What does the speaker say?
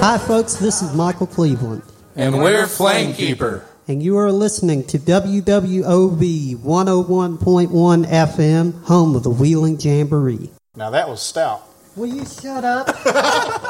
Hi, folks. This is Michael Cleveland. And we're Flamekeeper. And you are listening to WWOV 101.1 FM, home of the Wheeling Jamboree. Now that was stout. Will you shut up?